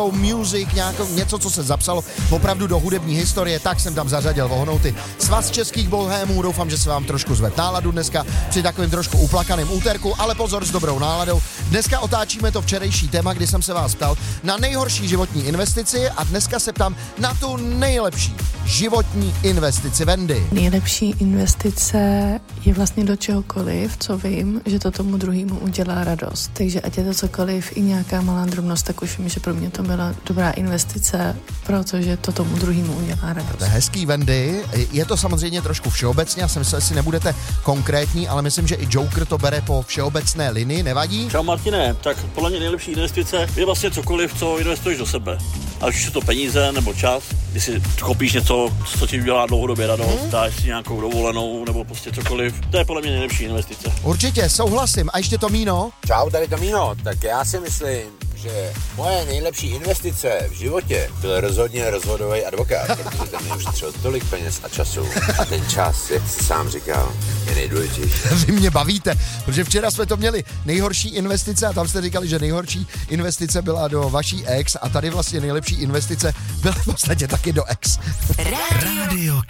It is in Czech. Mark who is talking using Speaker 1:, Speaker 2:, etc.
Speaker 1: music, něco, co se zapsalo opravdu do hudební historie, tak jsem tam zařadil vohnouty. Svaz českých bohémů, doufám, že se vám trošku zvedne náladu dneska při takovým trošku uplakaném úterku, ale pozor s dobrou náladou. Dneska otáčíme to včerejší téma, kdy jsem se vás ptal na nejhorší životní investici a dneska se ptám na tu nejlepší životní investici. Wendy.
Speaker 2: Nejlepší investice je vlastně do čehokoliv, co vím, že to tomu druhému udělá radost. Takže ať je to cokoliv, i nějaká malá drobnost, tak už vím, že pro mě to byla dobrá investice, protože to tomu druhému udělá radost.
Speaker 1: To je hezký, Wendy. Je to samozřejmě trošku všeobecně, já jsem myslel, jestli nebudete konkrétní, ale myslím, že i Joker to bere po všeobecné linii, nevadí?
Speaker 3: Čau Martine, tak podle mě nejlepší investice je vlastně cokoliv, co investuješ do sebe. Ať už je to peníze nebo čas, když si koupíš něco, co ti udělá dlouhodobě radost, dáš si nějakou dovolenou nebo prostě cokoliv, to je podle mě nejlepší investice.
Speaker 1: Určitě, souhlasím. A ještě Tomíno?
Speaker 4: Čau, tady Tomíno. Tak já si myslím, že moje nejlepší investice v životě byl rozhodně rozvodový advokát, protože ten mi ušetřil tolik peněz a času. A ten čas, jak jsi sám říkal, je nejdůležitější.
Speaker 1: Vy mě bavíte, protože včera jsme to měli nejhorší investice a tam jste říkali, že nejhorší investice byla do vaší ex a tady vlastně nejlepší investice byla v podstatě taky do ex.
Speaker 5: Radio